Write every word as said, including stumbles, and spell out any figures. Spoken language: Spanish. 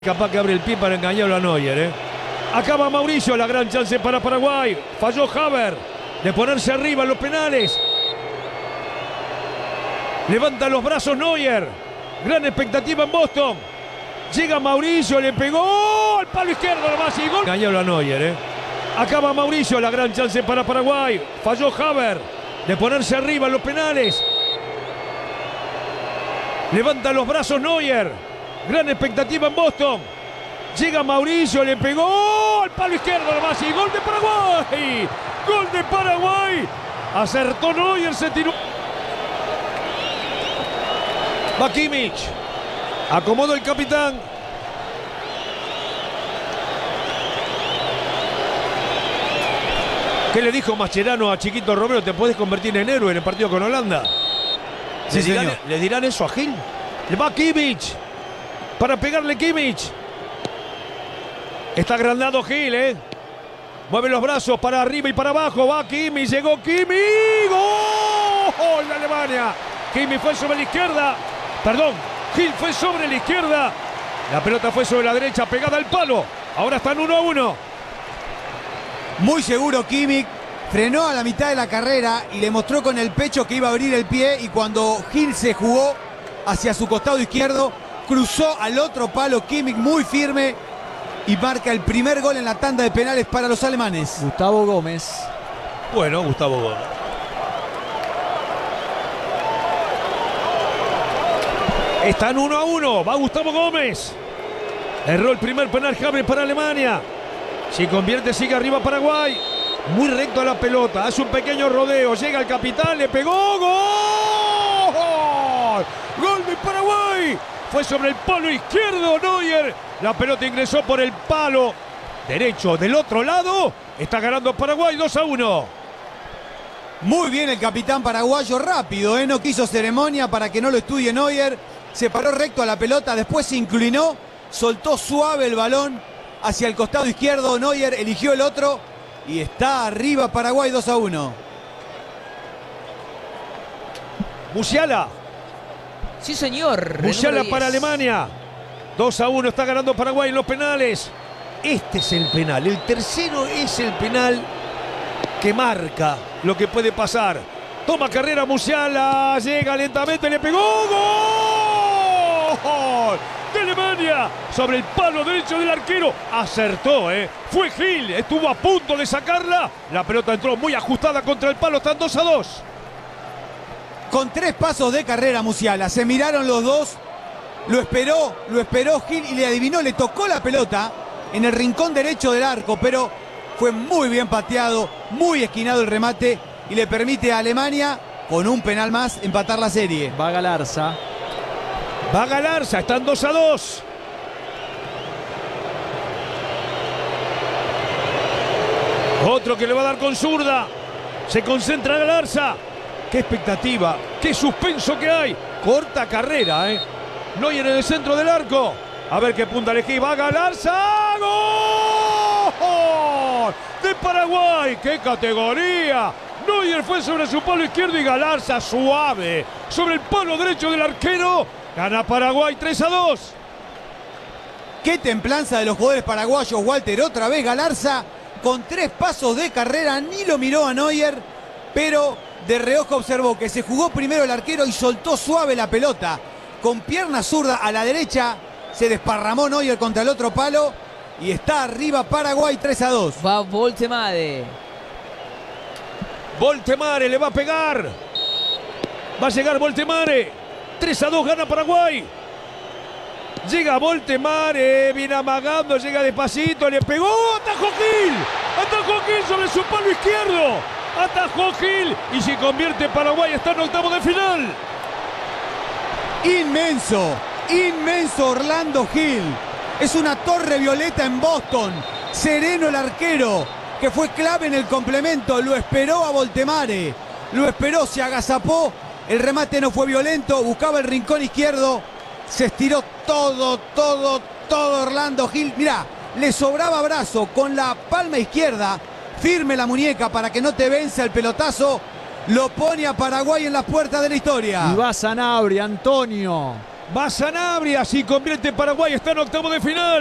Capaz que abre el pie para engañarlo a Neuer, ¿eh? Acaba Mauricio, la gran chance para Paraguay. Falló Haver de ponerse arriba en los penales. Levanta los brazos Neuer. Gran expectativa en Boston. Llega Mauricio, le pegó al palo izquierdo nomás y gol. Engañarlo a Neuer, ¿eh? Acaba Mauricio, la gran chance para Paraguay. Falló Haver de ponerse arriba en los penales. Levanta los brazos Neuer. Gran expectativa en Boston. Llega Mauricio, le pegó al palo izquierdo nomás y gol de Paraguay. Gol de Paraguay. Acertó Neuer, se tiró. Va Kimmich. Acomodó el capitán. ¿Qué le dijo Mascherano a Chiquito Romero? Te puedes convertir en héroe en el partido con Holanda. Sí, ¿Le dirán, señor. ¿Le dirán eso a Gil? Le va Kimmich. Para pegarle Kimmich. Está agrandado Gil, ¿eh? Mueve los brazos para arriba y para abajo. Va Kimmich, llegó Kimmich. ¡Gol de Alemania! Kimmich fue sobre la izquierda. Perdón, Gil fue sobre la izquierda. La pelota fue sobre la derecha, pegada al palo. Ahora están uno a uno. Muy seguro Kimmich. Frenó a la mitad de la carrera y le mostró con el pecho que iba a abrir el pie. Y cuando Gil se jugó hacia su costado izquierdo, cruzó al otro palo Kimmich muy firme y marca el primer gol en la tanda de penales para los alemanes. Gustavo Gómez. Bueno, Gustavo Gómez. Están uno a uno. Va Gustavo Gómez. Erró el primer penal James para Alemania. Si convierte, sigue arriba Paraguay. Muy recto a la pelota. Hace un pequeño rodeo. Llega el capitán. Le pegó. ¡Gol! ¡Gol de Paraguay! Fue sobre el palo izquierdo Neuer. La pelota ingresó por el palo derecho del otro lado. Está ganando Paraguay dos a uno. Muy bien el capitán paraguayo, rápido, ¿eh? No quiso ceremonia para que no lo estudie Neuer. Se paró recto a la pelota, después se inclinó, soltó suave el balón hacia el costado izquierdo. Neuer eligió el otro y está arriba Paraguay dos a uno. Musiala. Sí, señor. Musiala para Alemania. dos a uno está ganando Paraguay en los penales. Este es el penal. El tercero es el penal que marca lo que puede pasar. Toma carrera Musiala. Llega lentamente. Le pegó. ¡Gol! De Alemania. Sobre el palo derecho del arquero. Acertó, ¿eh? Fue Gil. Estuvo a punto de sacarla. La pelota entró muy ajustada contra el palo. Están dos a dos. Con tres pasos de carrera Musiala, se miraron los dos, lo esperó, lo esperó Gil y le adivinó, le tocó la pelota en el rincón derecho del arco, pero fue muy bien pateado, muy esquinado el remate y le permite a Alemania, con un penal más, empatar la serie. Va Galarza. Va Galarza, están dos a dos. Otro que le va a dar con zurda. Se concentra Galarza. Qué expectativa, qué suspenso que hay. Corta carrera, ¿eh? Neuer en el centro del arco. A ver qué punta elegí. Va Galarza. ¡Gol! De Paraguay. ¡Qué categoría! Neuer fue sobre su palo izquierdo y Galarza suave sobre el palo derecho del arquero. Gana Paraguay tres a dos. Qué templanza de los jugadores paraguayos, Walter. Otra vez Galarza con tres pasos de carrera. Ni lo miró a Neuer, pero de reojo observó que se jugó primero el arquero y soltó suave la pelota. Con pierna zurda a la derecha se desparramó Neuer contra el otro palo y está arriba Paraguay tres a dos. Va Voltemade. Voltemade le va a pegar. Va a llegar Voltemade. tres a dos gana Paraguay. Llega Voltemade, viene amagando, llega despacito, le pegó, atajó Gil. Atajó Gil sobre su palo izquierdo. Atajó Gil y si convierte Paraguay está en octavo de final. Inmenso, inmenso Orlando Gil. Es una torre violeta en Boston. Sereno el arquero, que fue clave en el complemento. Lo esperó a Voltemade. Lo esperó, se agazapó. El remate no fue violento, buscaba el rincón izquierdo. Se estiró todo, todo, todo Orlando Gil. Mirá, le sobraba brazo con la palma izquierda. Firme la muñeca para que no te venza el pelotazo. Lo pone a Paraguay en las puertas de la historia. Y va Sanabria, Antonio. Va Sanabria, si convierte Paraguay, está en octavo de final.